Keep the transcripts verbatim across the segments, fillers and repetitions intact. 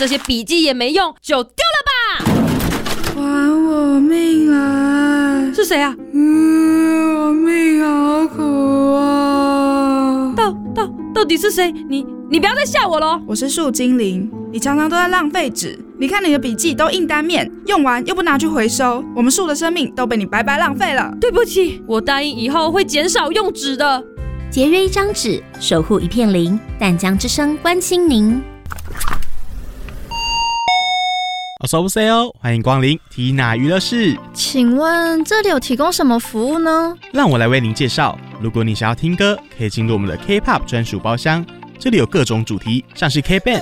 这些笔记也没用，就丢了吧！ 还我命来！ 是谁啊？ 嗯，我命好苦啊！ 到到到底是谁？你你不要再吓我咯！ 我是树精灵，你常常都在浪费纸。你看你的笔记都印单面，用完又不拿去回收，我们树的生命都被你白白浪费了。 对不起，我答应以后会减少用纸的。 节约一张纸，守护一片林。淡江之声关心您。 어서 오세요，欢迎光临 Tina 娱乐室。 请问这里有提供什么服务呢？ 让我来为您介绍。如果你想要听歌，可以进入我们的 K-pop 专属包厢，这里有各种主题，像是 K-band、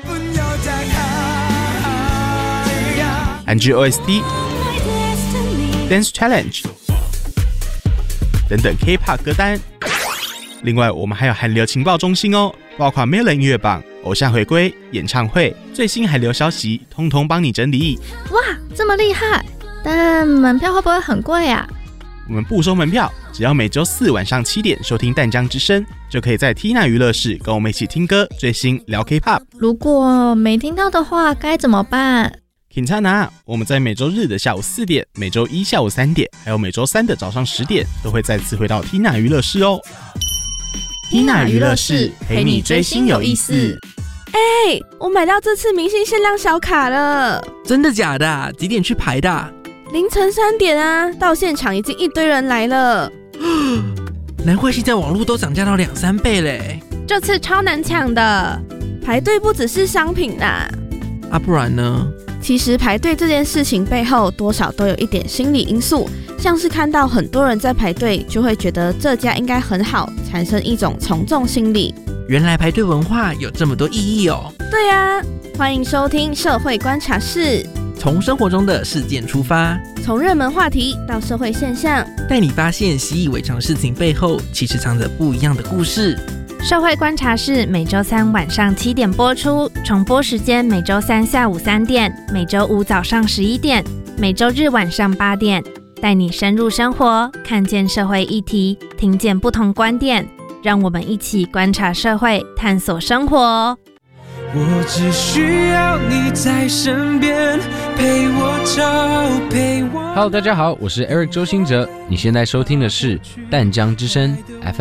韩剧 O S T、Dance Challenge 等等 K-pop 歌单。另外，我们还有韩流情报中心哦，包括 Melon 音乐榜、偶像回归、演唱会、最新韩流消息，通通帮你整理。 哇，这么厉害！但门票会不会很贵啊？ 我们不收门票，只要每周四晚上七点收听淡江之声，就可以在 Tina 娱乐室跟我们一起听歌、追星、聊 K-pop。 如果没听到的话，该怎么办 ？Quintana， 我们在每周日的下午四点、每周一下午三点，还有每周三的早上十点，都会再次回到 Tina 娱乐室哦。Tina 娱乐室陪你追星有意思。 哎、欸，我买到这次明星限量小卡了。 真的假的啊？几点去排的啊？ 凌晨三点啊，到现场已经一堆人来了。 难怪现在网络都涨价到两三倍嘞。 这次超难抢的，排队不只是商品啦。 啊，不然呢？ 其实排队这件事情背后多少都有一点心理因素，像是看到很多人在排队，就会觉得这家应该很好，产生一种从众心理。 原来排队文化有这么多意义哦。 对啊，欢迎收听社会观察室， 从生活中的事件出发， 从热门话题到社会现象， 带你发现习以为常事情背后其实藏着不一样的故事。 社会观察室每周三晚上七点播出，重播时间每周三下午三点，每周五早上十一点，每周日晚上八点，带你深入生活，看见社会议题，听见不同观点，让我们一起观察社会，探索生活。 我只需要你在身边，陪我找，陪我。 Hello， 大家好，我是 Eric 周兴哲，你现在收听的是淡江之声 F M。